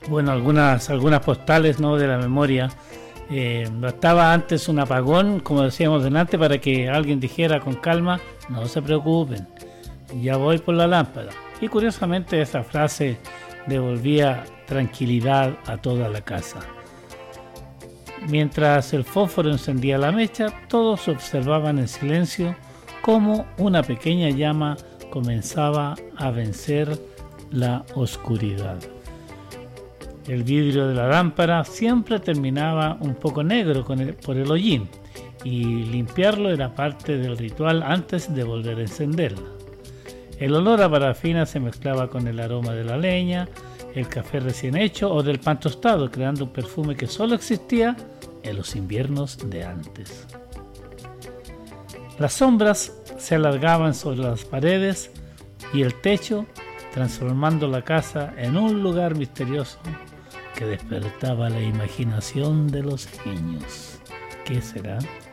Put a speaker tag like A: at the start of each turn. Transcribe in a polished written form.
A: Bueno, algunas postales, ¿no?, de la memoria. Bastaba antes un apagón, como decíamos delante, para que alguien dijera con calma: no se preocupen, ya voy por la lámpara. Y curiosamente esa frase devolvía tranquilidad a toda la casa. Mientras el fósforo encendía la mecha, todos observaban en silencio cómo una pequeña llama comenzaba a vencer la oscuridad. El vidrio de la lámpara siempre terminaba un poco negro por el hollín, y limpiarlo era parte del ritual antes de volver a encenderla. El olor a parafina se mezclaba con el aroma de la leña, el café recién hecho o del pan tostado, creando un perfume que solo existía en los inviernos de antes. Las sombras se alargaban sobre las paredes y el techo, transformando la casa en un lugar misterioso que despertaba la imaginación de los niños. ¿Qué será?